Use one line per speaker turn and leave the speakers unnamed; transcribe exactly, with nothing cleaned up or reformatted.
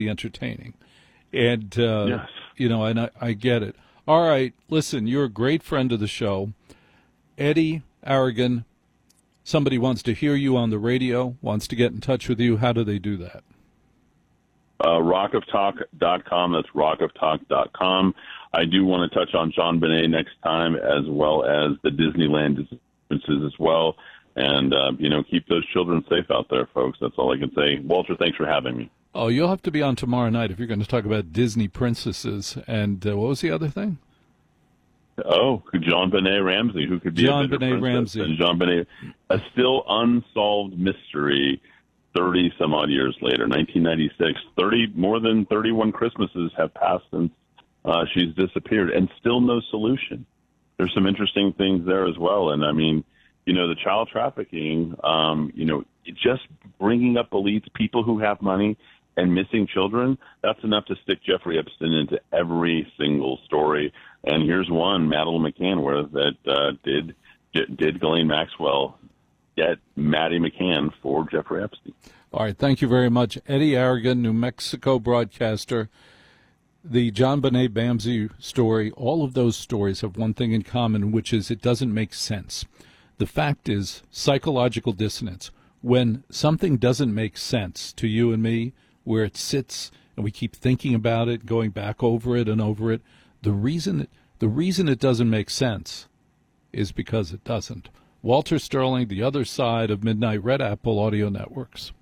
entertaining. And, uh,
Yes.
you know, and I, I get it. All right, listen, you're a great friend of the show. Eddie Aragon, somebody wants to hear you on the radio, wants to get in touch with you. How do they do that?
Uh, rock of talk dot com. That's rock of talk dot com. I do want to touch on JonBenét next time, as well as the Disneyland differences as well. And, uh, you know, keep those children safe out there, folks. That's all I can say. Walter, thanks for having me.
Oh, you'll have to be on tomorrow night if you're going to talk about Disney princesses. And uh, what was the other thing?
Oh, JonBenét Ramsey, who could be
JonBenét
a
Ramsey.
And JonBenét, a still unsolved mystery thirty some odd years later, nineteen ninety-six. thirty, more than thirty-one Christmases have passed since uh, she's disappeared, and still no solution. There's some interesting things there as well. And, I mean, you know, the child trafficking, um, you know, just bringing up elites, people who have money, and missing children, that's enough to stick Jeffrey Epstein into every single story. And here's one, Madeleine McCann, where that uh, did did Ghislaine Maxwell get Maddie McCann for Jeffrey Epstein.
All right, thank you very much. Eddie Aragon, New Mexico broadcaster. The JonBenét Ramsey story, all of those stories have one thing in common, which is it doesn't make sense. The fact is psychological dissonance. When something doesn't make sense to you and me, where it sits and we keep thinking about it, going back over it and over it, the reason the reason it doesn't make sense is because it doesn't. Walter Sterling, The Other Side of Midnight, Red Apple Audio Networks.